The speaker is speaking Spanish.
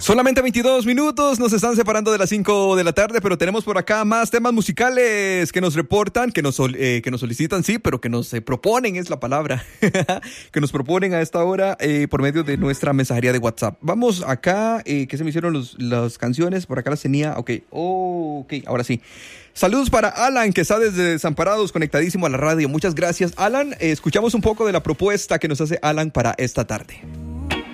Solamente 22 minutos nos están separando de las 5 de la tarde, pero tenemos por acá más temas musicales que nos reportan, que nos solicitan, sí, pero que nos proponen, es la palabra, que nos proponen a esta hora por medio de nuestra mensajería de WhatsApp. Vamos acá, que se me hicieron las canciones, por acá las tenía, ok, ahora sí. Saludos para Alan, que está desde Desamparados, conectadísimo a la radio. Muchas gracias, Alan. Escuchamos un poco de la propuesta que nos hace Alan para esta tarde.